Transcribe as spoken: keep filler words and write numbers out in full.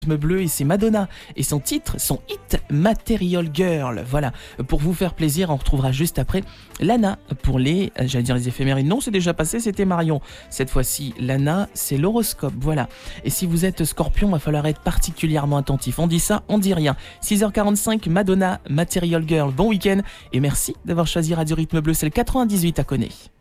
Bleu et c'est Madonna et son titre, son hit Material Girl. Voilà, pour vous faire plaisir, on retrouvera juste après Lana pour les, j'allais dire les éphémérides, non c'est déjà passé, c'était Marion. Cette fois-ci, Lana, c'est l'horoscope, voilà. Et si vous êtes Scorpion, il va falloir être particulièrement attentif. On dit ça, on dit rien. six heures quarante-cinq, Madonna, Material Girl, bon week-end et merci d'avoir choisi Radio Rythme Bleu, c'est le quatre-vingt-dix-huit à Connaître.